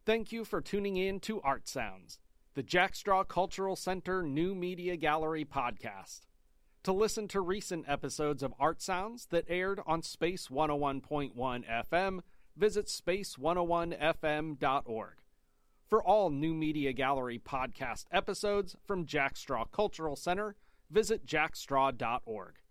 Thank you for tuning in to Art Sounds, the Jack Straw Cultural Center New Media Gallery podcast. To listen to recent episodes of Art Sounds that aired on Space 101.1 FM, visit space101fm.org. For all New Media Gallery podcast episodes from Jack Straw Cultural Center, visit jackstraw.org.